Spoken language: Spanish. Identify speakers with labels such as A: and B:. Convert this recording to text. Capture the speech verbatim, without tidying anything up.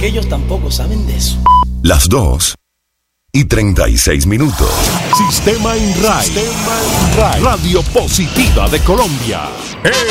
A: que ellos tampoco saben de eso.
B: Las dos y treinta y seis minutos.
C: Sistema INRAI. Sistema INRAI. Radio Positiva de Colombia.